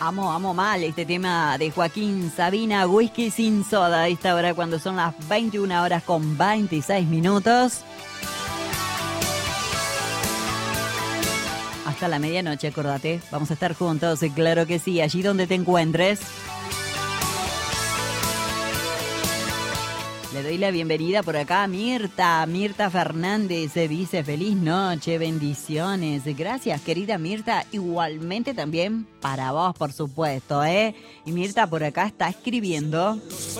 Amo mal este tema de Joaquín Sabina, Whisky sin soda, a esta hora cuando son las 21 horas con 26 minutos. Hasta la medianoche, acordate, vamos a estar juntos, claro que sí, allí donde te encuentres. Le doy la bienvenida por acá a Mirta Fernández, se dice feliz noche, bendiciones. Gracias, querida Mirta, igualmente también para vos, por supuesto, ¿eh? Y Mirta por acá está escribiendo.